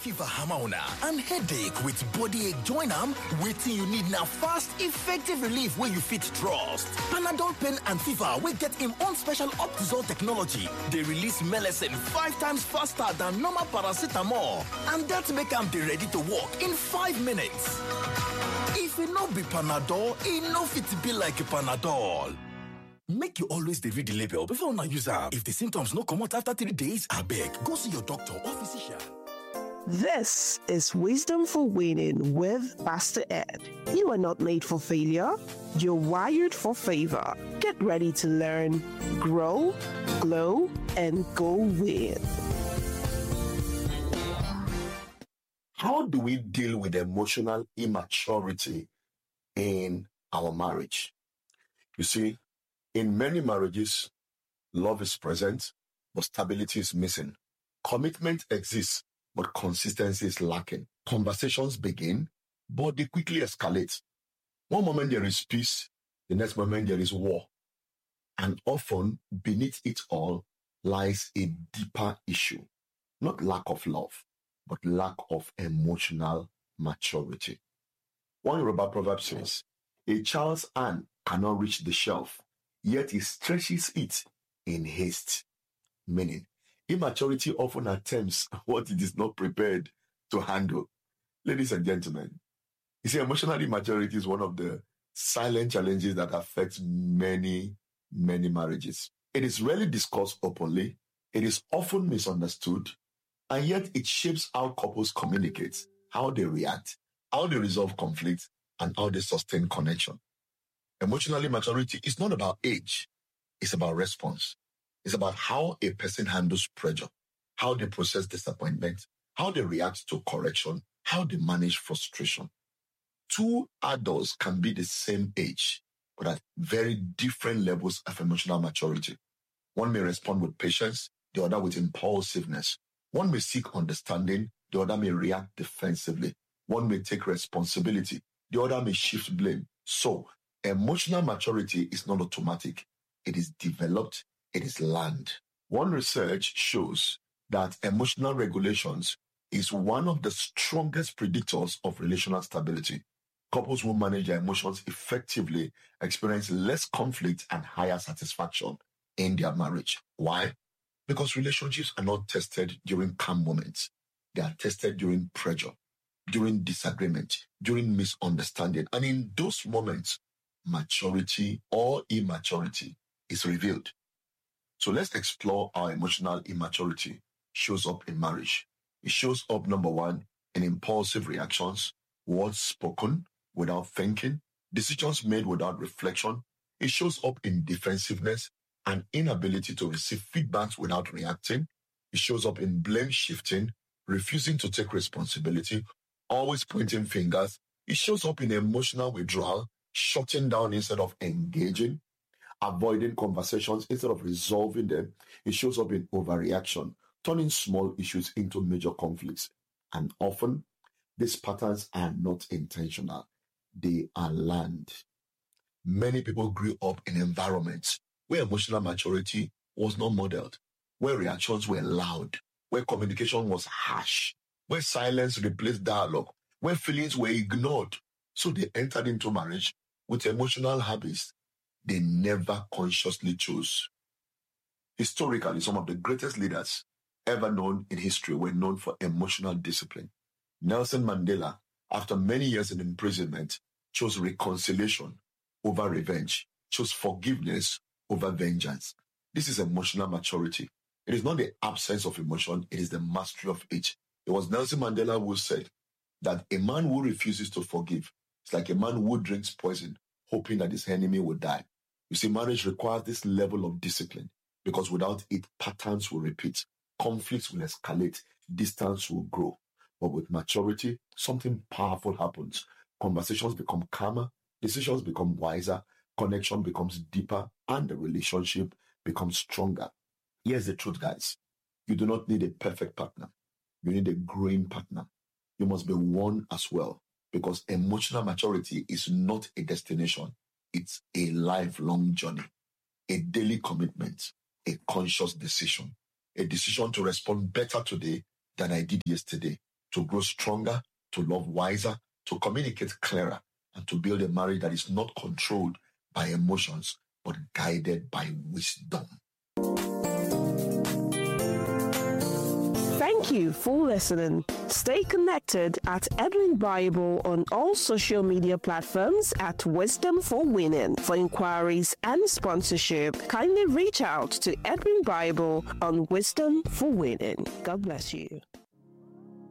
fever hammer una and headache with body ache join am, wetin you need na fast, effective relief wey you fit trust. Panadol pain and fever wey get im own special Optizol technology dey release melecine 5 times faster than normal paracetamol, and dat make am dey ready to work in 5 minutes. If e no be Panadol, e no fit be like Panadol. Make you always dey read the label before una use am. If the symptoms no comot after 3 days, abeg go see your doctor or physician. This is Wisdom for Winning with Pastor Ed. You are not made for failure. You're wired for favor. Get ready to learn, grow, glow, and go win. How do we deal with emotional immaturity in our marriage? You see, in many marriages, love is present, but stability is missing. Commitment exists, but consistency is lacking. Conversations begin, but they quickly escalate. One moment there is peace, the next moment there is war. And often, beneath it all, lies a deeper issue. Not lack of love, but lack of emotional maturity. One Yoruba proverb says, a child's hand cannot reach the shelf, yet he stretches it in haste. Meaning, immaturity often attempts what it is not prepared to handle. Ladies and gentlemen, you see, emotional immaturity is one of the silent challenges that affects many marriages. It is rarely discussed openly, it is often misunderstood, and yet it shapes how couples communicate, how they react, how they resolve conflict, and how they sustain connection. Emotional immaturity is not about age, it's about response. It's about how a person handles pressure, how they process disappointment, how they react to correction, how they manage frustration. 2 adults can be the same age, but at very different levels of emotional maturity. One may respond with patience, the other with impulsiveness. One may seek understanding, the other may react defensively. One may take responsibility, the other may shift blame. So, emotional maturity is not automatic. It is developed, it is learned. One research shows that emotional regulations is one of the strongest predictors of relational stability. Couples who manage their emotions effectively experience less conflict and higher satisfaction in their marriage. Why? Because relationships are not tested during calm moments. They are tested during pressure, during disagreement, during misunderstanding. And in those moments, maturity or immaturity is revealed. So let's explore how emotional immaturity shows up in marriage. It shows up, number 1, in impulsive reactions, words spoken without thinking, decisions made without reflection. It shows up in defensiveness and inability to receive feedbacks without reacting. It shows up in blame shifting, refusing to take responsibility, always pointing fingers. It shows up in emotional withdrawal, shutting down instead of engaging, avoiding conversations instead of resolving them. It shows up in overreaction, turning small issues into major conflicts. And often, these patterns are not intentional. They are learned. Many people grew up in environments where emotional maturity was not modeled, where reactions were loud, where communication was harsh, where silence replaced dialogue, where feelings were ignored. So they entered into marriage with emotional habits they never consciously chose. Historically, some of the greatest leaders ever known in history were known for emotional discipline. Nelson Mandela, after many years in imprisonment, chose reconciliation over revenge, chose forgiveness over vengeance. This is emotional maturity. It is not the absence of emotion, it is the mastery of it. It was Nelson Mandela who said that a man who refuses to forgive is like a man who drinks poison, hoping that his enemy will die. You see, marriage requires this level of discipline because without it, patterns will repeat, conflicts will escalate, distance will grow. But with maturity, something powerful happens. Conversations become calmer, decisions become wiser, connection becomes deeper, and the relationship becomes stronger. Here's the truth, guys. You do not need a perfect partner. You need a growing partner. You must be one as well, because emotional maturity is not a destination. It's a lifelong journey, a daily commitment, a conscious decision, a decision to respond better today than I did yesterday, to grow stronger, to love wiser, to communicate clearer, and to build a marriage that is not controlled by emotions, but guided by wisdom. Thank you for listening. Stay connected at Edwin Bible on all social media platforms at Wisdom for Winning. For inquiries and sponsorship, kindly reach out to Edwin Bible on Wisdom for Winning. God bless you.